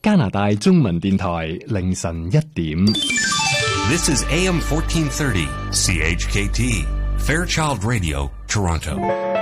加拿大中文電台凌晨1點。 This is AM 1430 CHKT Fairchild Radio, Toronto.